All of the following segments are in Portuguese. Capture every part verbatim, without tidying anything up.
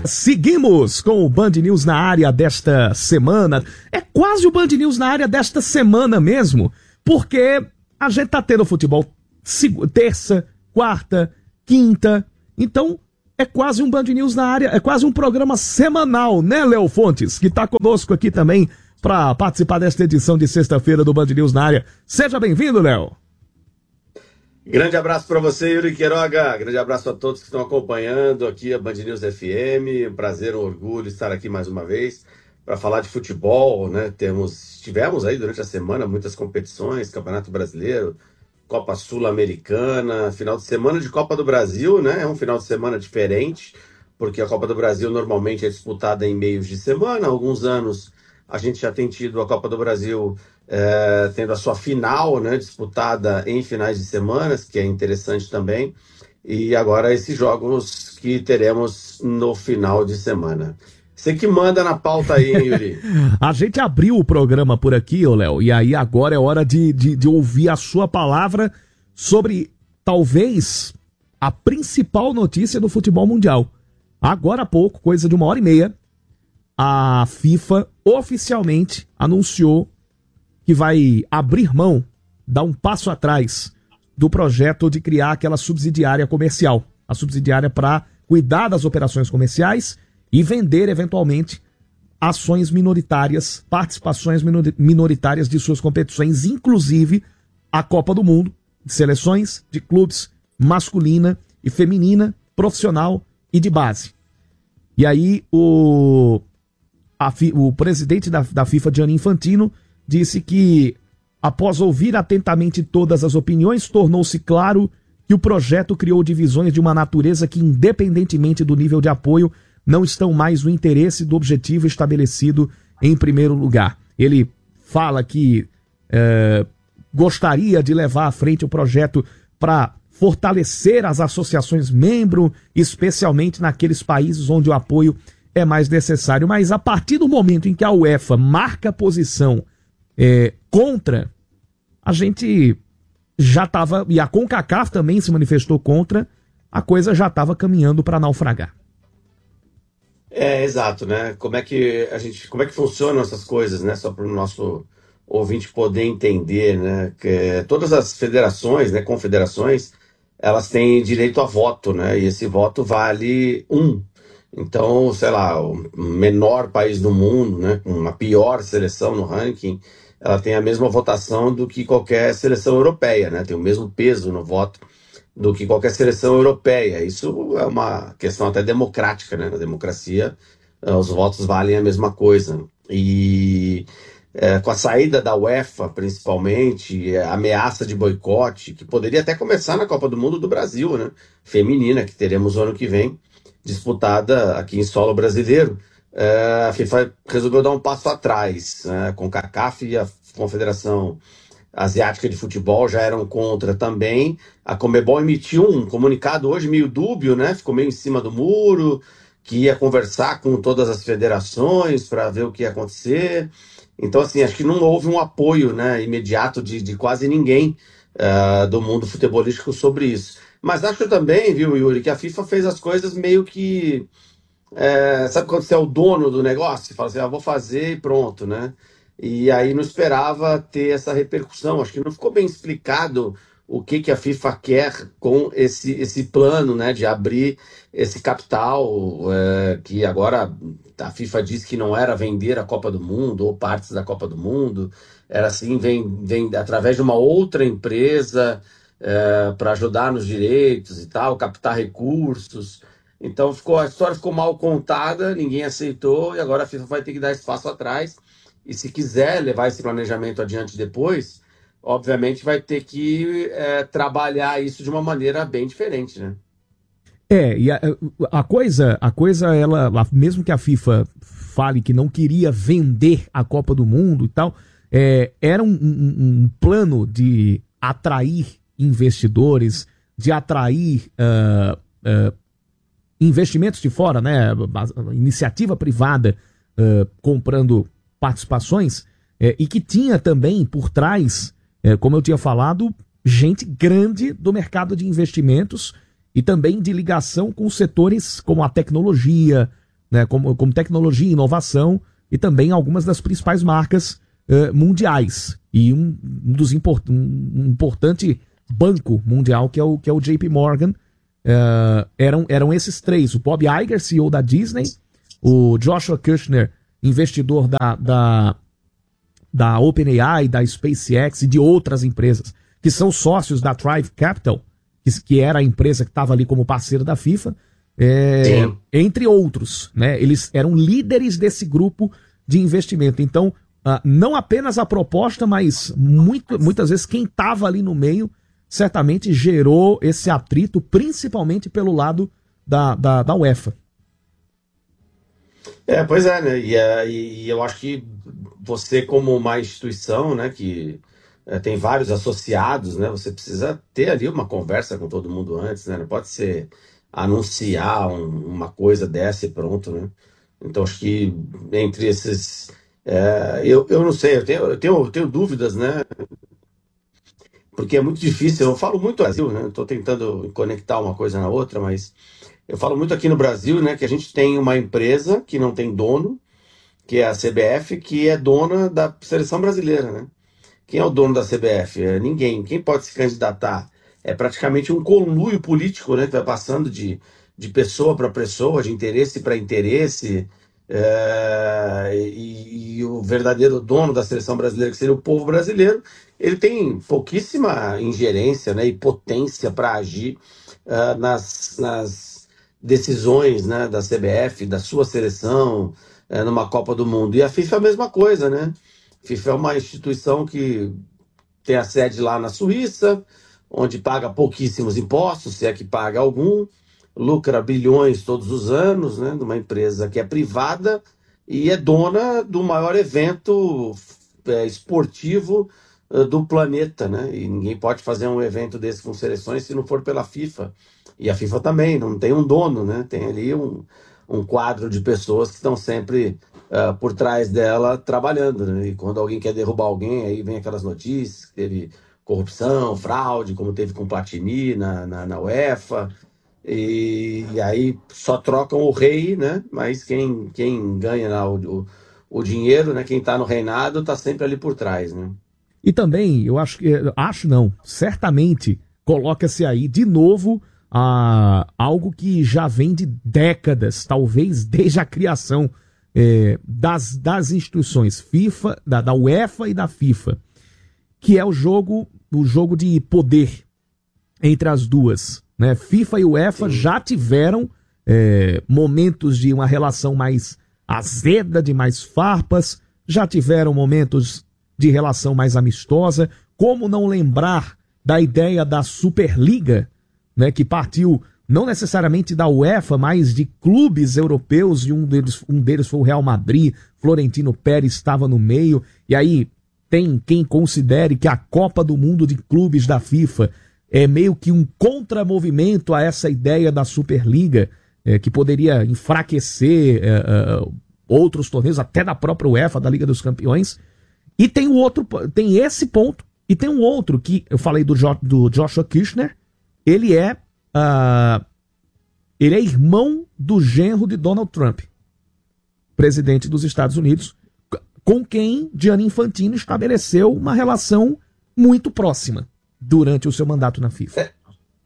Seguimos com o Band News na área desta semana. É quase o Band News na área desta semana mesmo, porque a gente tá tendo futebol terça, quarta, quinta, então é quase um Band News na área, é quase um programa semanal, né, Léo Fontes, que tá conosco aqui também para participar desta edição de sexta-feira do Band News na área. Seja bem-vindo, Léo. Grande abraço para você, Yuri Queiroga. Grande abraço a todos que estão acompanhando aqui a Band News F M. Um prazer, um orgulho estar aqui mais uma vez para falar de futebol, né? Temos, tivemos aí durante a semana muitas competições, Campeonato Brasileiro, Copa Sul-Americana, final de semana de Copa do Brasil, né? É um final de semana diferente, porque a Copa do Brasil normalmente é disputada em meios de semana. Há alguns anos a gente já tem tido a Copa do Brasil É, tendo a sua final, né, disputada em finais de semanas, que é interessante também, e agora esses jogos que teremos no final de semana. Você que manda na pauta aí, hein, Yuri? A gente abriu o programa por aqui, ô Léo, e aí agora é hora de, de, de ouvir a sua palavra sobre, talvez, a principal notícia do futebol mundial. Agora há pouco, coisa de uma hora e meia, a FIFA oficialmente anunciou que vai abrir mão, dar um passo atrás do projeto de criar aquela subsidiária comercial. A subsidiária para cuidar das operações comerciais e vender, eventualmente, ações minoritárias, participações minoritárias de suas competições, inclusive a Copa do Mundo, de seleções, de clubes, masculina e feminina, profissional e de base. E aí o, a, o presidente da, da FIFA, Gianni Infantino, disse que, após ouvir atentamente todas as opiniões, tornou-se claro que o projeto criou divisões de uma natureza que, independentemente do nível de apoio, não estão mais no interesse do objetivo estabelecido em primeiro lugar. Ele fala que é, gostaria de levar à frente o projeto para fortalecer as associações membro, especialmente naqueles países onde o apoio é mais necessário. Mas a partir do momento em que a UEFA marca posição É, contra, a gente já estava, e a CONCACAF também se manifestou contra, a coisa já estava caminhando para naufragar. É, exato, né? Como é que a gente, como é que funcionam essas coisas, né? Só para o nosso ouvinte poder entender, né? Que todas as federações, né, confederações, elas têm direito a voto, né? E esse voto vale um. Então, sei lá, o menor país do mundo, né, com uma pior seleção no ranking, ela tem a mesma votação do que qualquer seleção europeia, né? Tem o mesmo peso no voto do que qualquer seleção europeia. Isso é uma questão até democrática, né? Na democracia, os votos valem a mesma coisa. E é, com a saída da UEFA, principalmente, a ameaça de boicote, que poderia até começar na Copa do Mundo do Brasil, né? Feminina, que teremos o ano que vem, disputada aqui em solo brasileiro, é, a FIFA resolveu dar um passo atrás, né? A CONCACAF e a Confederação Asiática de Futebol já eram contra também. A Conmebol emitiu um comunicado hoje meio dúbio, né? Ficou meio em cima do muro, que ia conversar com todas as federações para ver o que ia acontecer. Então, assim, acho que não houve um apoio, né, imediato de, de quase ninguém uh, do mundo futebolístico sobre isso. Mas acho também, viu, Yuri, que a FIFA fez as coisas meio que... É, sabe quando você é o dono do negócio? Você fala assim, ah, vou fazer e pronto, né? E aí não esperava ter essa repercussão. Acho que não ficou bem explicado o que, que a FIFA quer com esse, esse plano, né, de abrir esse capital, é, que agora a FIFA diz que não era vender a Copa do Mundo ou partes da Copa do Mundo, era assim, vem, vem através de uma outra empresa... É, para ajudar nos direitos e tal, captar recursos. Então ficou, a história ficou mal contada, ninguém aceitou e agora a FIFA vai ter que dar espaço atrás. E se quiser levar esse planejamento adiante depois, obviamente vai ter que é, trabalhar isso de uma maneira bem diferente, né? É, e a, a coisa, a coisa, ela, mesmo que a FIFA fale que não queria vender a Copa do Mundo e tal, é, era um, um, um plano de atrair investidores, de atrair uh, uh, investimentos de fora, né? Iniciativa privada uh, comprando participações, é, e que tinha também por trás, é, como eu tinha falado, gente grande do mercado de investimentos e também de ligação com setores como a tecnologia, né, como, como tecnologia e inovação, e também algumas das principais marcas uh, mundiais. E um, um dos import, um, um importante banco mundial, que é o, que é o J P Morgan, uh, eram, eram esses três. O Bob Iger, C E O da Disney, o Joshua Kushner, investidor da, da, da OpenAI, da SpaceX e de outras empresas, que são sócios da Thrive Capital, que, que era a empresa que estava ali como parceira da FIFA, é, entre outros, né? Eles eram líderes desse grupo de investimento. Então, uh, não apenas a proposta, mas muito, muitas vezes quem estava ali no meio certamente gerou esse atrito, principalmente pelo lado da, da, da UEFA. É, pois é, né? E, é, e eu acho que você, como uma instituição, né, que é, tem vários associados, né, você precisa ter ali uma conversa com todo mundo antes, né? Não pode ser anunciar um- uma coisa dessa e pronto, né? Então acho que entre esses. É, eu, eu não sei, eu tenho, eu tenho, eu tenho dúvidas, né? Porque é muito difícil. Eu falo muito Brasil, né? Estou tentando conectar uma coisa na outra, mas eu falo muito aqui no Brasil, né, que a gente tem uma empresa que não tem dono, que é a C B F, que é dona da seleção brasileira, né? Quem é o dono da C B F? É ninguém. Quem pode se candidatar? É praticamente um conluio político, né, que vai passando de, de pessoa para pessoa, de interesse para interesse. É, e, e o verdadeiro dono da seleção brasileira, que seria o povo brasileiro, ele tem pouquíssima ingerência, né, e potência para agir ah, nas, nas decisões, né, da C B F, da sua seleção, eh, numa Copa do Mundo. E a FIFA é a mesma coisa, né? A FIFA é uma instituição que tem a sede lá na Suíça, onde paga pouquíssimos impostos, se é que paga algum, lucra bilhões todos os anos, né, numa empresa que é privada e é dona do maior evento é, esportivo eh, do planeta, né? E ninguém pode fazer um evento desse com seleções se não for pela FIFA. E a FIFA também não tem um dono, né? Tem ali um, um quadro de pessoas que estão sempre ah, por trás dela trabalhando, né? E quando alguém quer derrubar alguém, aí vem aquelas notícias que teve corrupção, fraude, como teve com Platini na, na, na UEFA. E, e aí só trocam o rei, né? Mas quem, quem ganha lá o, o, o dinheiro, né? Quem tá no reinado tá sempre ali por trás, né? E também, eu acho que, acho não, certamente coloca-se aí de novo a, algo que já vem de décadas, talvez desde a criação é, das, das instituições FIFA, da, da UEFA e da FIFA, que é o jogo, o jogo de poder entre as duas, né? FIFA e UEFA Sim. já tiveram é, momentos de uma relação mais azeda, de mais farpas, já tiveram momentos de relação mais amistosa. Como não lembrar da ideia da Superliga, né, que partiu não necessariamente da UEFA, mas de clubes europeus, e um deles, um deles foi o Real Madrid, Florentino Pérez estava no meio, e aí tem quem considere que a Copa do Mundo de Clubes da FIFA é meio que um contramovimento a essa ideia da Superliga, é, que poderia enfraquecer é, é, outros torneios, até da própria UEFA, da Liga dos Campeões. E tem o outro, tem esse ponto, e tem um outro que eu falei do, jo, do Joshua Kushner. Ele é uh, ele é irmão do genro de Donald Trump, presidente dos Estados Unidos, com quem Gianni Infantino estabeleceu uma relação muito próxima durante o seu mandato na FIFA. É,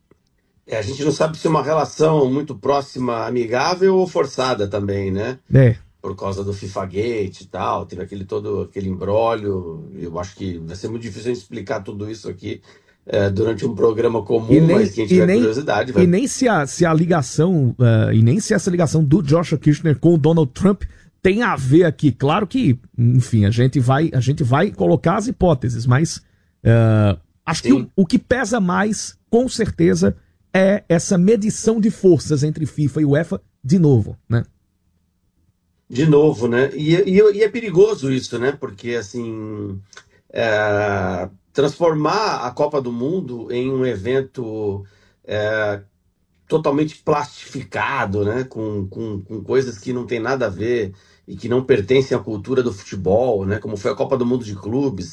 é, a gente não sabe se é uma relação muito próxima, amigável ou forçada também, né? É. Por causa do FIFA Gate e tal, teve aquele todo aquele imbróglio. Eu acho que vai ser muito difícil a gente explicar tudo isso aqui é, durante um programa E comum, nem, mas quem e tiver nem, curiosidade e vai. nem se a, se a ligação, uh, e nem se essa ligação do Joshua Kushner com o Donald Trump tem a ver aqui. Claro que, enfim, a gente vai, a gente vai colocar as hipóteses, mas uh, acho que o, o que pesa mais, com certeza, é essa medição de forças entre FIFA e UEFA, de novo, né? De novo, né? E, e, e é perigoso isso, né? Porque, assim, é, transformar a Copa do Mundo em um evento é, totalmente plastificado, né? Com, com, com coisas que não tem nada a ver e que não pertencem à cultura do futebol, né? Como foi a Copa do Mundo de Clubes,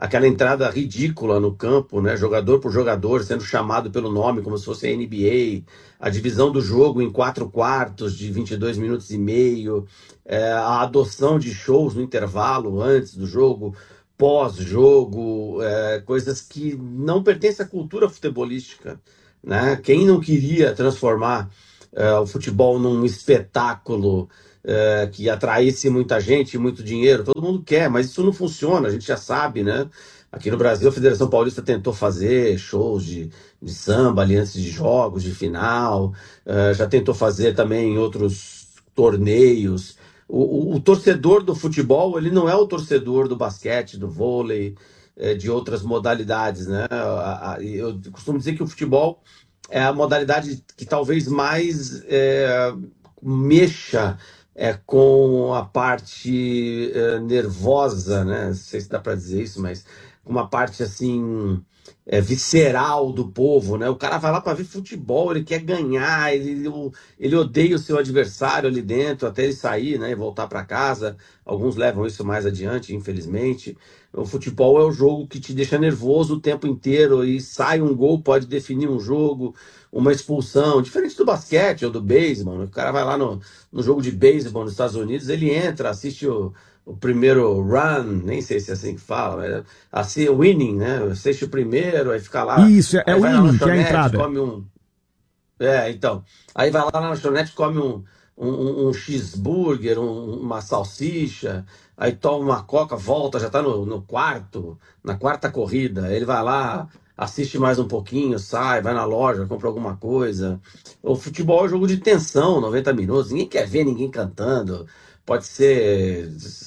aquela entrada ridícula no campo, né? Jogador por jogador sendo chamado pelo nome como se fosse a N B A, a divisão do jogo em quatro quartos de vinte e dois minutos e meio, é, a adoção de shows no intervalo antes do jogo, pós-jogo, é, coisas que não pertencem à cultura futebolística, né? Quem não queria transformar é, o futebol num espetáculo é, que atraísse muita gente, muito dinheiro? Todo mundo quer, mas isso não funciona, a gente já sabe, né? Aqui no Brasil, a Federação Paulista tentou fazer shows de, de samba ali antes de jogos, de final, é, já tentou fazer também em outros torneios. O, o, o torcedor do futebol, ele não é o torcedor do basquete, do vôlei, é, de outras modalidades, né? A- a- Eu costumo dizer que o futebol é a modalidade que talvez mais é, mexa é, com a parte é, nervosa, né? Não sei se dá para dizer isso, mas com uma parte assim é, visceral do povo, né? O cara vai lá para ver futebol, ele quer ganhar, ele, ele odeia o seu adversário ali dentro até ele sair, né? E voltar para casa. Alguns levam isso mais adiante, infelizmente. O futebol é o jogo que te deixa nervoso o tempo inteiro e sai um gol, pode definir um jogo, uma expulsão, diferente do basquete ou do beisebol, né? O cara vai lá no, no jogo de beisebol nos Estados Unidos, ele entra, assiste o, o primeiro run, nem sei se é assim que fala, mas assim, winning, né? Assiste o primeiro, aí fica lá, Isso, é, é aí o vai na inning, que é a lanchonete, entrada. come um. É, então. Aí vai lá na lanchonete, come um, um, um um cheeseburger, um- uma salsicha, aí toma uma coca, volta, já tá no, no quarto, na quarta corrida. Ele vai lá, assiste mais um pouquinho, sai, vai na loja, compra alguma coisa. O futebol é um jogo de tensão, noventa minutos. Ninguém quer ver ninguém cantando. Pode ser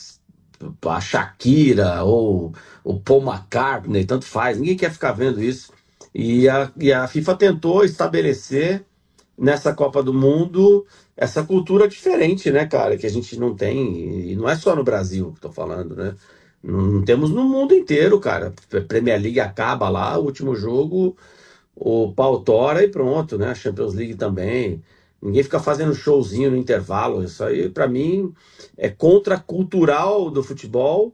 a Shakira ou o Paul McCartney, tanto faz. Ninguém quer ficar vendo isso. E a, e a FIFA tentou estabelecer nessa Copa do Mundo essa cultura diferente, né, cara, que a gente não tem, e não é só no Brasil que tô falando, né? Não temos no mundo inteiro, cara. A Premier League acaba lá, o último jogo, o pau tora e pronto, né? A Champions League também. Ninguém fica fazendo showzinho no intervalo. Isso aí, pra mim, é contracultural do futebol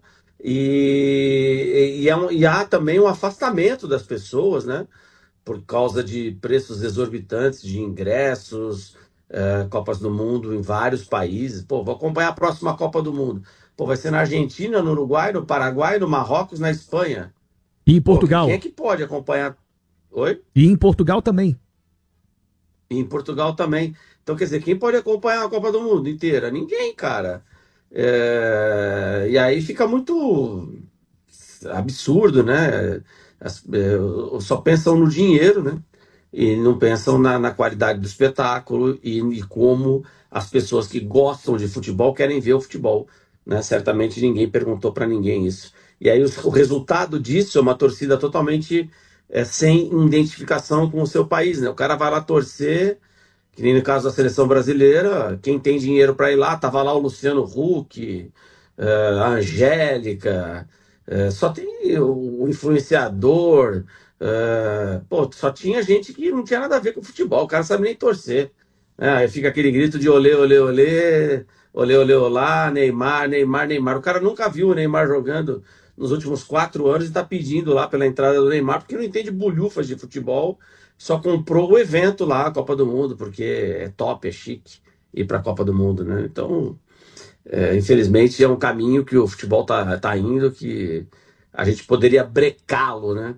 e, e, é um- e há também um afastamento das pessoas, né? Por causa de preços exorbitantes de ingressos, eh, Copas do Mundo em vários países. Pô, vou acompanhar a próxima Copa do Mundo. Pô, vai ser na Argentina, no Uruguai, no Paraguai, no Marrocos, na Espanha. E em Pô, que- quem é Portugal. que pode acompanhar? Oi? E em Portugal também. E em Portugal também. Então, quer dizer, quem pode acompanhar a Copa do Mundo inteira? Ninguém, cara. É, E aí fica muito absurdo, né? As- é, Só pensam no dinheiro, né? E não pensam na, na qualidade do espetáculo e, e como as pessoas que gostam de futebol querem ver o futebol, né? Certamente ninguém perguntou para ninguém isso. E aí o, o resultado disso é uma torcida totalmente é, sem identificação com o seu país, né? O cara vai lá torcer, que nem no caso da seleção brasileira, quem tem dinheiro para ir lá, tava lá o Luciano Huck, eh, a Angélica, eh, só tem o, o influenciador, eh, pô, só tinha gente que não tinha nada a ver com futebol, o cara não sabe nem torcer. Né? Aí fica aquele grito de olê, olê, olê, olê, olê, olá, Neymar, Neymar, Neymar. O cara nunca viu o Neymar jogando nos últimos quatro anos e está pedindo lá pela entrada do Neymar, porque não entende bolhufas de futebol, só comprou o evento lá, a Copa do Mundo, porque é top, é chique ir para a Copa do Mundo, né? Então, é, infelizmente, é um caminho que o futebol tá, tá indo, que a gente poderia brecá-lo, né?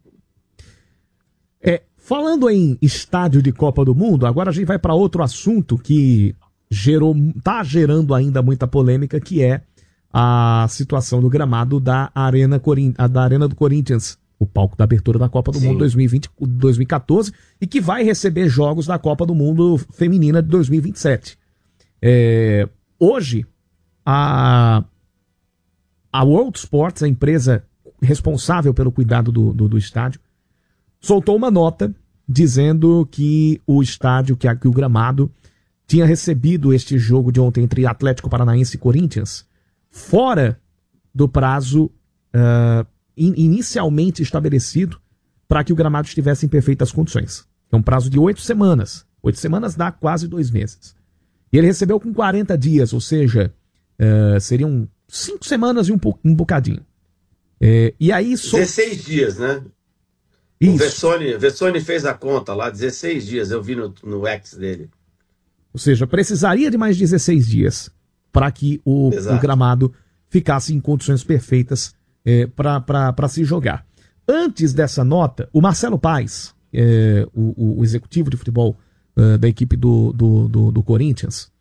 É, falando em estádio de Copa do Mundo, agora a gente vai para outro assunto que gerou, tá gerando ainda muita polêmica, que é a situação do gramado da Arena, Corin- da Arena do Corinthians, o palco da abertura da Copa do Mundo Sim. dois mil e vinte, dois mil e quatorze, e que vai receber jogos da Copa do Mundo Feminina de dois mil e vinte e sete. É, hoje, a, a World Sports, a empresa responsável pelo cuidado do, do, do estádio, soltou uma nota dizendo que o estádio, que, a- que o gramado, tinha recebido este jogo de ontem entre Atlético Paranaense e Corinthians fora do prazo ah, in- inicialmente estabelecido para que o gramado estivesse em perfeitas condições. É um prazo de oito semanas. Oito semanas dá quase dois meses. E ele recebeu com quarenta dias, ou seja, ah, seriam cinco semanas e um, po- um bocadinho. É, e aí... So... dezesseis dias, né? Isso. O Vessone, Vessone fez a conta lá, dezesseis dias, eu vi no, no X dele. Ou seja, precisaria de mais dezesseis dias para que o, o gramado ficasse em condições perfeitas é, para se jogar. Antes dessa nota, o Marcelo Paes, é, o, o executivo de futebol é, da equipe do, do, do, do Corinthians,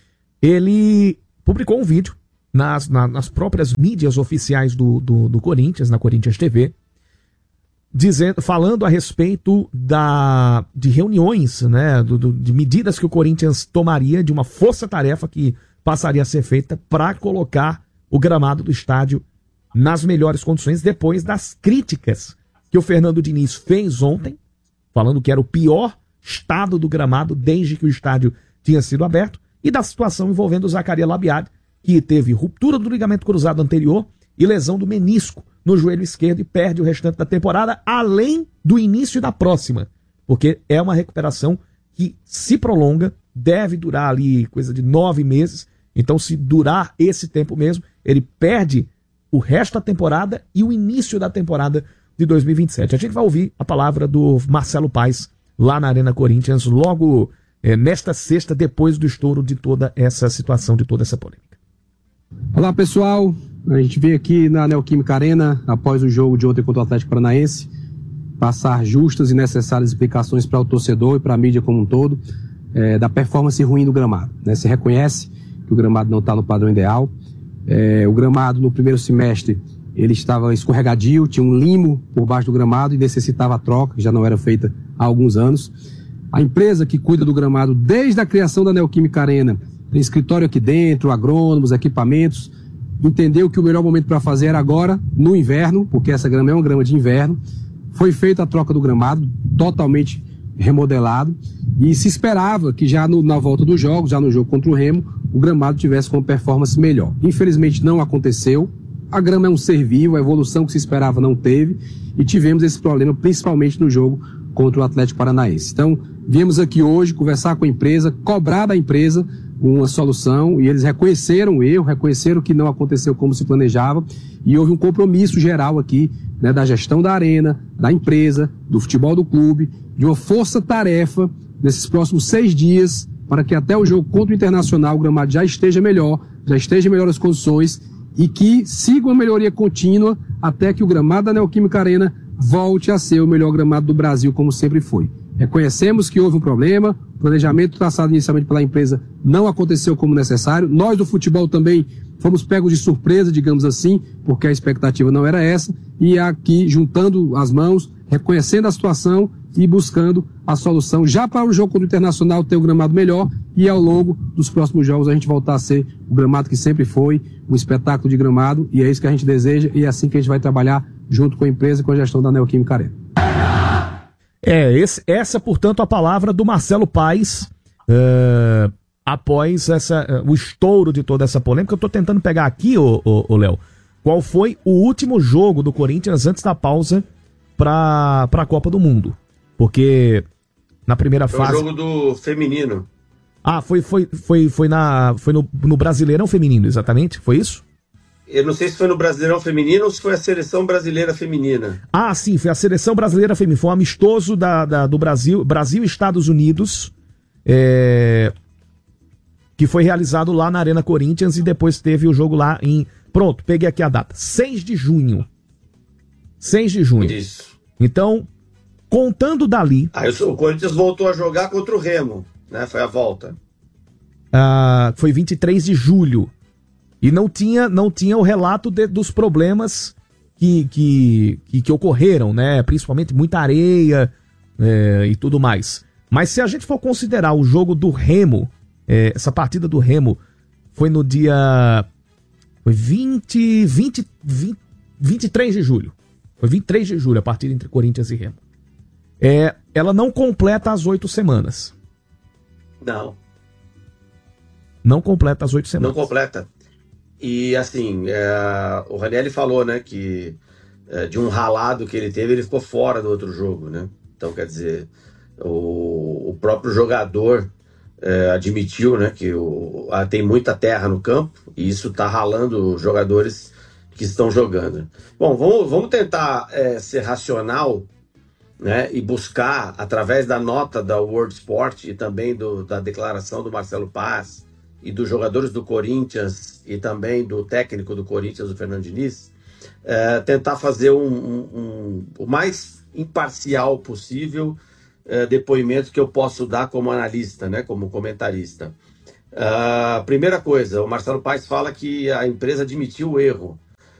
ele publicou um vídeo nas, na, nas próprias mídias oficiais do, do, do Corinthians, na Corinthians T V, dizendo, falando a respeito da, de reuniões, né, do, do, de medidas que o Corinthians tomaria, de uma força-tarefa que passaria a ser feita para colocar o gramado do estádio nas melhores condições, depois das críticas que o Fernando Diniz fez ontem, falando que era o pior estado do gramado desde que o estádio tinha sido aberto, e da situação envolvendo o Zacarias Labiad, que teve ruptura do ligamento cruzado anterior e lesão do menisco no joelho esquerdo e perde o restante da temporada, além do início da próxima, porque é uma recuperação que se prolonga, deve durar ali coisa de nove meses, então se durar esse tempo mesmo, ele perde o resto da temporada e o início da temporada de dois mil e vinte e sete. A gente vai ouvir a palavra do Marcelo Paes lá na Arena Corinthians, logo é, nesta sexta, depois do estouro de toda essa situação, de toda essa polêmica. Olá pessoal, a gente veio aqui na Neoquímica Arena, após o jogo de ontem contra o Atlético Paranaense, passar justas e necessárias explicações para o torcedor e para a mídia como um todo, é, da performance ruim do gramado. Né? Se reconhece que o gramado não está no padrão ideal. É, o gramado no primeiro semestre ele estava escorregadio, tinha um limo por baixo do gramado e necessitava a troca, que já não era feita há alguns anos. A empresa que cuida do gramado desde a criação da Neoquímica Arena, tem escritório aqui dentro, agrônomos, equipamentos, entendeu que o melhor momento para fazer era agora, no inverno, porque essa grama é uma grama de inverno. Foi feita a troca do gramado, totalmente remodelado, e se esperava que já no, na volta dos jogos, já no jogo contra o Remo, o gramado tivesse com uma performance melhor. Infelizmente não aconteceu, a grama é um ser vivo, a evolução que se esperava não teve, e tivemos esse problema principalmente no jogo contra o Atlético Paranaense. Então, viemos aqui hoje conversar com a empresa, cobrar da empresa uma solução, e eles reconheceram o erro, reconheceram que não aconteceu como se planejava, e houve um compromisso geral aqui, né, da gestão da arena, da empresa, do futebol do clube, de uma força-tarefa nesses próximos seis dias, para que até o jogo contra o Internacional o gramado já esteja melhor, já esteja em melhores condições, e que siga uma melhoria contínua até que o gramado da Neoquímica Arena volte a ser o melhor gramado do Brasil, como sempre foi. Reconhecemos que houve um problema, o planejamento traçado inicialmente pela empresa não aconteceu como necessário. Nós do futebol também fomos pegos de surpresa, digamos assim, porque a expectativa não era essa, e aqui juntando as mãos, reconhecendo a situação e buscando a solução já para o jogo contra o Internacional ter o gramado melhor e ao longo dos próximos jogos a gente voltar a ser o gramado que sempre foi, um espetáculo de gramado, e é isso que a gente deseja e é assim que a gente vai trabalhar junto com a empresa e com a gestão da Neoquímica Arena. É, esse, essa, portanto, a palavra do Marcelo Paes, uh, após essa, uh, o estouro de toda essa polêmica. Eu tô tentando pegar aqui, ô, ô, ô Léo, qual foi o último jogo do Corinthians antes da pausa para a Copa do Mundo. Porque na primeira foi fase... Foi o jogo do feminino. Ah, foi, foi, foi, foi, na, foi no, no Brasileirão Feminino, exatamente? Foi isso? Eu não sei se foi no Brasileirão Feminino ou se foi a Seleção Brasileira Feminina. Ah, sim, foi a Seleção Brasileira Feminina. Foi um amistoso da, da, do Brasil, Brasil e Estados Unidos, é, que foi realizado lá na Arena Corinthians e depois teve o jogo lá em... Pronto, peguei aqui a data. seis de junho. seis de junho. Isso. Então, contando dali... Aí o Corinthians voltou a jogar contra o Remo, né? Foi a volta. Ah, foi vinte e três de julho. E não tinha, não tinha o relato de, dos problemas que, que, que, que ocorreram, né? Principalmente muita areia é, e tudo mais. Mas se a gente for considerar o jogo do Remo, é, essa partida do Remo foi no dia... Foi vinte, vinte, vinte, vinte e três de julho. Foi vinte e três de julho a partida entre Corinthians e Remo. É, ela não completa as oito semanas. Não. Não completa as oito semanas. Não completa. E assim, é, o Ranieri falou, né, que é, de um ralado que ele teve, ele ficou fora do outro jogo, né? Então, quer dizer, o, o próprio jogador é, admitiu, né, que o, a, tem muita terra no campo e isso tá ralando os jogadores que estão jogando. Bom, vamos, vamos tentar é, ser racional, né, e buscar, através da nota da World Sport e também do, da declaração do Marcelo Paz e dos jogadores do Corinthians e também do técnico do Corinthians, o Fernando Diniz, é, tentar fazer um, um, um, o mais imparcial possível é, depoimento que eu posso dar como analista, né, como comentarista. Uh, primeira coisa, o Marcelo Paes fala que a empresa admitiu o erro.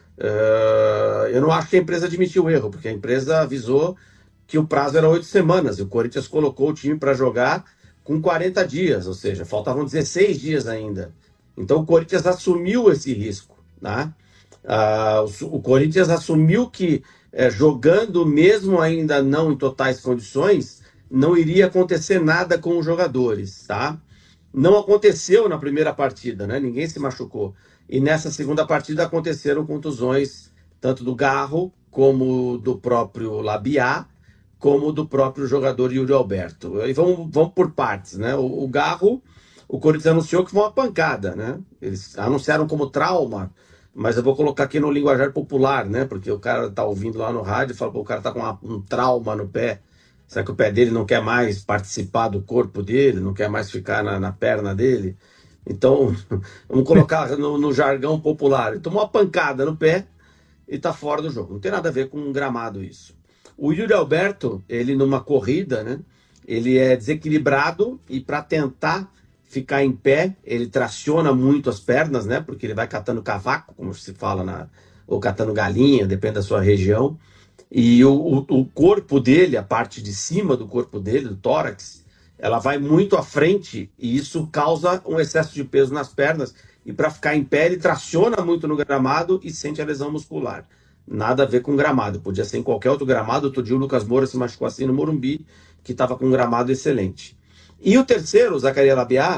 Uh, eu não acho que a empresa admitiu o erro, porque a empresa avisou que o prazo era oito semanas, e o Corinthians colocou o time para jogar com quarenta dias, ou seja, faltavam dezesseis dias ainda. Então o Corinthians assumiu esse risco, né? Uh, o, o Corinthians assumiu que eh, jogando mesmo ainda não em totais condições, não iria acontecer nada com os jogadores, tá? Não aconteceu na primeira partida, né? Ninguém se machucou. E nessa segunda partida aconteceram contusões, tanto do Garro, como do próprio Labiá, como do próprio jogador Yuri Alberto. E vamos, vamos por partes, né? O, o Garro, o Corinthians anunciou que foi uma pancada, né? Eles anunciaram como trauma, mas eu vou colocar aqui no linguajar popular, né? Porque o cara tá ouvindo lá no rádio e fala que o cara tá com uma, um trauma no pé. Será que o pé dele não quer mais participar do corpo dele, não quer mais ficar na, na perna dele? Então, vamos colocar no, no jargão popular. Ele tomou uma pancada no pé e está fora do jogo. Não tem nada a ver com um gramado isso. O Yuri Alberto, ele numa corrida, né? Ele é desequilibrado e para tentar ficar em pé, ele traciona muito as pernas, né? Porque ele vai catando cavaco, como se fala, na, ou catando galinha, depende da sua região. E o, o, o corpo dele, a parte de cima do corpo dele, do tórax, ela vai muito à frente e isso causa um excesso de peso nas pernas. E para ficar em pé, ele traciona muito no gramado e sente a lesão muscular. Nada a ver com gramado. Podia ser em qualquer outro gramado. Outro dia o Lucas Moura se machucou assim no Morumbi, que estava com um gramado excelente. E o terceiro, o Zacarias Labiá,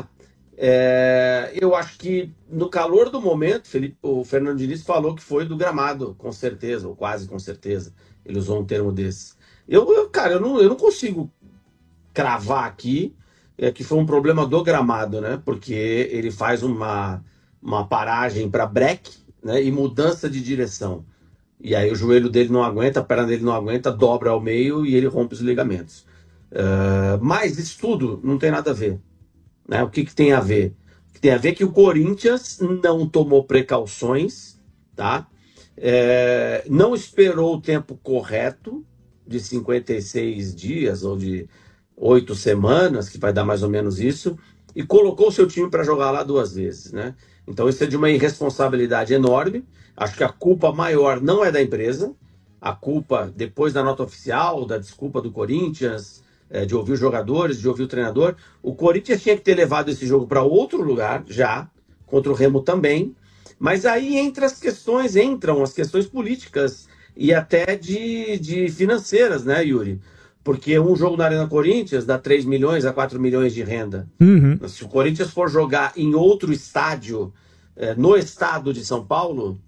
é, eu acho que no calor do momento, Felipe, o Fernando Diniz falou que foi do gramado, com certeza, ou quase com certeza. Ele usou um termo desse. Eu, eu cara, eu não, eu não consigo cravar aqui é, que foi um problema do gramado, né? Porque ele faz uma, uma paragem para break, né? E mudança de direção. E aí o joelho dele não aguenta, a perna dele não aguenta, dobra ao meio e ele rompe os ligamentos. Uh, mas isso tudo não tem nada a ver, né? O que, que tem a ver? Tem a ver que o Corinthians não tomou precauções, tá? É, não esperou o tempo correto de cinquenta e seis dias ou de oito semanas, que vai dar mais ou menos isso, e colocou o seu time para jogar lá duas vezes, né? Então isso é de uma irresponsabilidade enorme. Acho que a culpa maior não é da empresa, a culpa, depois da nota oficial, da desculpa do Corinthians, é, de ouvir os jogadores, de ouvir o treinador, o Corinthians tinha que ter levado esse jogo para outro lugar, já, contra o Remo também. Mas aí entra as questões, entram as questões políticas e até de, de financeiras, né, Yuri? Porque um jogo na Arena Corinthians dá três milhões a quatro milhões de renda. Uhum. Se o Corinthians for jogar em outro estádio, é, no estado de São Paulo,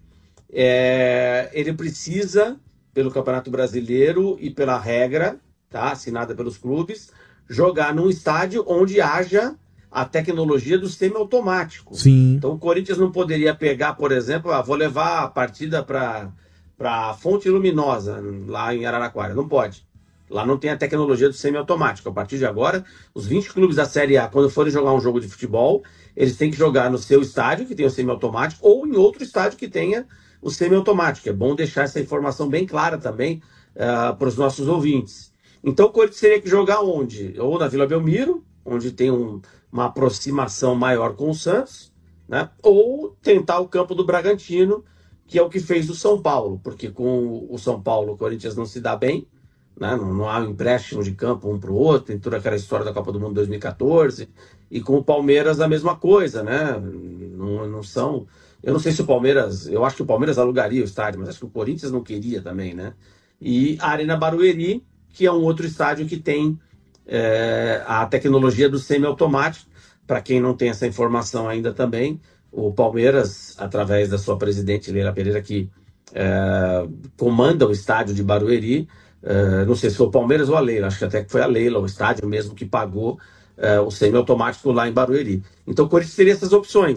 é, ele precisa, pelo Campeonato Brasileiro e pela regra, tá, assinada pelos clubes, jogar num estádio onde haja a tecnologia do semiautomático. Sim. Então o Corinthians não poderia pegar, por exemplo, ah, vou levar a partida para a Fonte Luminosa, lá em Araraquara. Não pode. Lá não tem a tecnologia do semiautomático. A partir de agora, os vinte clubes da Série A, quando forem jogar um jogo de futebol, eles têm que jogar no seu estádio, que tem o semiautomático, ou em outro estádio que tenha o semiautomático. É bom deixar essa informação bem clara também uh, para os nossos ouvintes. Então o Corinthians teria que jogar onde? Ou na Vila Belmiro, onde tem um, uma aproximação maior com o Santos, né? Ou tentar o campo do Bragantino, que é o que fez o São Paulo, porque com o São Paulo o Corinthians não se dá bem, né? não, não há um empréstimo de campo um para o outro, tem toda aquela história da Copa do Mundo dois mil e quatorze, e com o Palmeiras a mesma coisa, né? Não, não são... Eu não sei se o Palmeiras... Eu acho que o Palmeiras alugaria o estádio, mas acho que o Corinthians não queria também, né? E a Arena Barueri, que é um outro estádio que tem é, a tecnologia do semiautomático. Para quem não tem essa informação ainda também, o Palmeiras, através da sua presidente Leila Pereira, que é, comanda o estádio de Barueri, é, não sei se foi o Palmeiras ou a Leila, acho que até que foi a Leila, o estádio mesmo que pagou é, o semiautomático lá em Barueri. Então o Corinthians teria essas opções.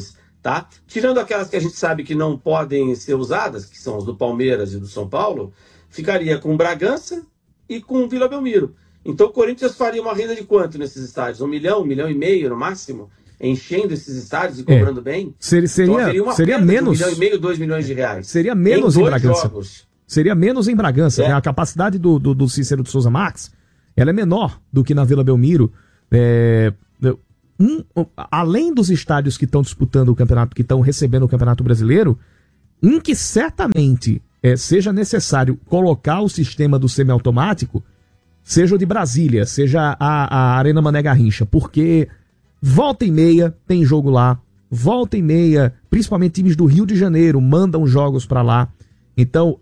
tá? Tirando aquelas que a gente sabe que não podem ser usadas, que são as do Palmeiras e do São Paulo, ficaria com Bragança e com Vila Belmiro. Então o Corinthians faria uma renda de quanto nesses estádios? Um milhão, um milhão e meio no máximo? Enchendo esses estádios e cobrando é. bem? Seria, seria, então, seria menos. Um milhão e meio, dois milhões de reais. Seria menos em, em Bragança. Jogos. Seria menos em Bragança. É. Né? A capacidade do, do, do Cícero de Souza Marques, ela é menor do que na Vila Belmiro. É, um, além dos estádios que estão disputando o campeonato, que estão recebendo o Campeonato Brasileiro, um que certamente é, seja necessário colocar o sistema do semiautomático, seja o de Brasília, seja a, a Arena Mané Garrincha, porque volta e meia tem jogo lá, volta e meia, principalmente times do Rio de Janeiro mandam jogos para lá. Então,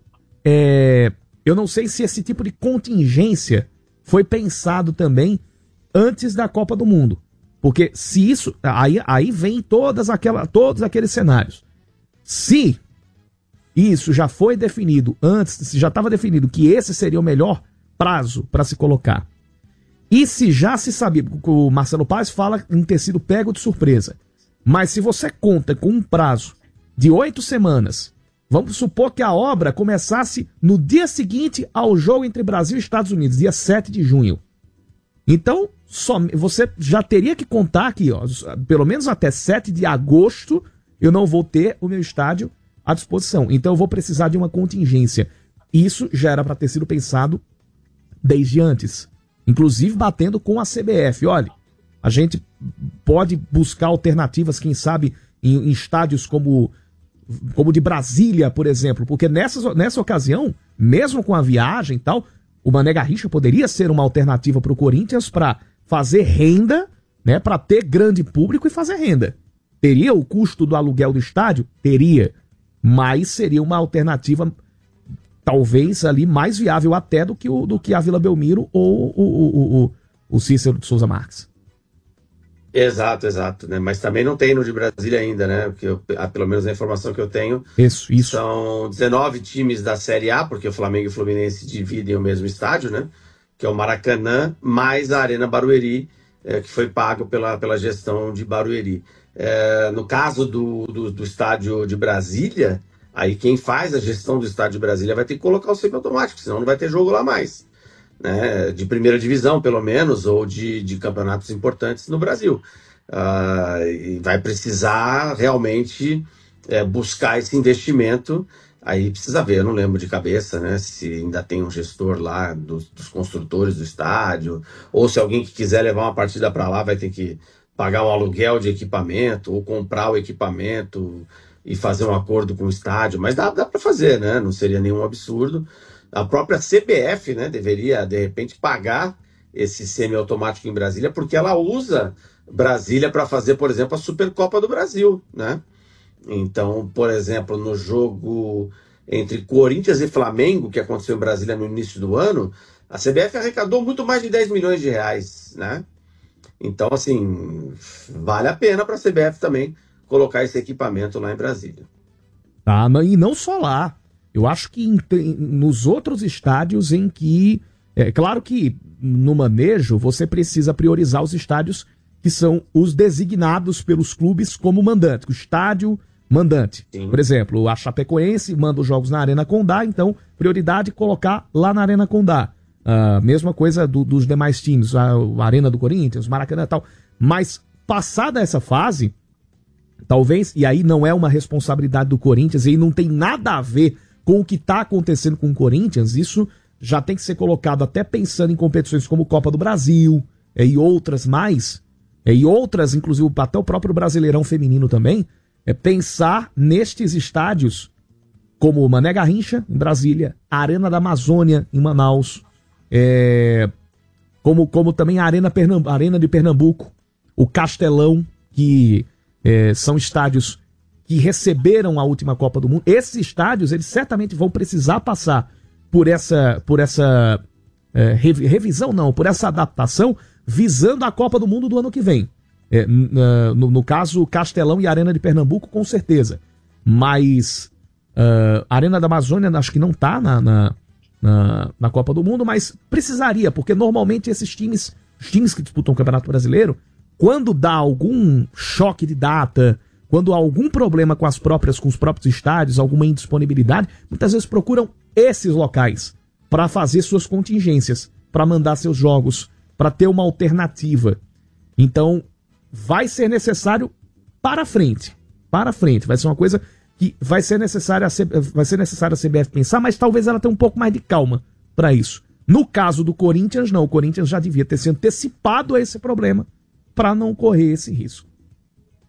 é, eu não sei se esse tipo de contingência foi pensado também antes da Copa do Mundo. Porque se isso... Aí, aí vem todas aquela, todos aqueles cenários. Se isso já foi definido antes, se já estava definido que esse seria o melhor prazo para se colocar, e se já se sabia, o Marcelo Paes fala em ter sido pego de surpresa, mas se você conta com um prazo de oito semanas, vamos supor que a obra começasse no dia seguinte ao jogo entre Brasil e Estados Unidos, dia sete de junho. Então, só, você já teria que contar aqui, ó, pelo menos até sete de agosto, eu não vou ter o meu estádio à disposição. Então eu vou precisar de uma contingência. Isso já era para ter sido pensado desde antes. Inclusive batendo com a C B F. Olha, a gente pode buscar alternativas, quem sabe, em, em estádios como como de Brasília, por exemplo. Porque nessa, nessa ocasião, mesmo com a viagem e tal, o Mané Garrincha poderia ser uma alternativa para o Corinthians para fazer renda, né, para ter grande público e fazer renda. Teria o custo do aluguel do estádio? Teria. Mas seria uma alternativa talvez ali mais viável até do que, o, do que a Vila Belmiro ou o, o, o, o Cícero de Souza Marques. Exato, exato, né? Mas também não tem no de Brasília ainda, né? Porque eu, pelo menos a informação que eu tenho, isso, isso. São dezenove times da Série A, porque o Flamengo e o Fluminense dividem o mesmo estádio, né? Que é o Maracanã, mais a Arena Barueri, é, que foi pago pela, pela gestão de Barueri. É, no caso do, do, do estádio de Brasília, aí quem faz a gestão do estádio de Brasília vai ter que colocar o semiautomático, senão não vai ter jogo lá mais. Né, de primeira divisão, pelo menos, ou de, de campeonatos importantes no Brasil. Uh, e vai precisar realmente é, buscar esse investimento. Aí precisa ver, eu não lembro de cabeça, né, se ainda tem um gestor lá dos, dos construtores do estádio, ou se alguém que quiser levar uma partida para lá vai ter que pagar um aluguel de equipamento, ou comprar o equipamento e fazer um acordo com o estádio. Mas dá, dá para fazer, né? Não seria nenhum absurdo. A própria C B F, né, deveria, de repente, pagar esse semiautomático em Brasília, porque ela usa Brasília para fazer, por exemplo, a Supercopa do Brasil, né? Então, por exemplo, no jogo entre Corinthians e Flamengo, que aconteceu em Brasília no início do ano, a C B F arrecadou muito mais de dez milhões de reais, né? Então, assim, vale a pena para a C B F também colocar esse equipamento lá em Brasília. Ah, e não só lá. Eu acho que em, nos outros estádios em que... É claro que no manejo você precisa priorizar os estádios que são os designados pelos clubes como mandante. O estádio mandante. Sim. Por exemplo, a Chapecoense manda os jogos na Arena Condá, então prioridade colocar lá na Arena Condá. A uh, mesma coisa do, dos demais times, a, a Arena do Corinthians, Maracanã e tal. Mas passada essa fase, talvez, e aí não é uma responsabilidade do Corinthians, e aí não tem nada a ver com o que está acontecendo com o Corinthians, isso já tem que ser colocado até pensando em competições como Copa do Brasil é, e outras mais, é, e outras, inclusive até o próprio Brasileirão Feminino também, é pensar nestes estádios como o Mané Garrincha, em Brasília, a Arena da Amazônia, em Manaus, é, como, como também a Arena, Pernambu- Arena de Pernambuco, o Castelão, que é, são estádios que receberam a última Copa do Mundo. Esses estádios, eles certamente vão precisar passar por essa, por essa é, revisão, não, por essa adaptação, visando a Copa do Mundo do ano que vem. É, no, no caso, Castelão e Arena de Pernambuco, com certeza. Mas uh, a Arena da Amazônia, acho que não está na, na, na, na Copa do Mundo, mas precisaria, porque normalmente esses times, os times que disputam o Campeonato Brasileiro, quando dá algum choque de data, quando há algum problema com as próprias, com os próprios estádios, alguma indisponibilidade, muitas vezes procuram esses locais para fazer suas contingências, para mandar seus jogos, para ter uma alternativa. Então, vai ser necessário para frente, para frente, vai ser uma coisa que vai ser necessário a, C... vai ser necessário a C B F pensar, mas talvez ela tenha um pouco mais de calma para isso. No caso do Corinthians, não, o Corinthians já devia ter se antecipado a esse problema para não correr esse risco.